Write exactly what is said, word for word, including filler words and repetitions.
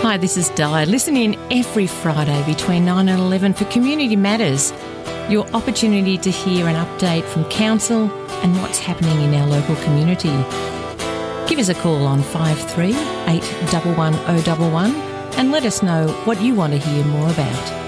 Hi, this is Di. Listen in every Friday between nine and eleven for Community Matters, your opportunity to hear an update from Council and what's happening in our local community. Give us a call on five three eight one one oh one one and let us know what you want to hear more about.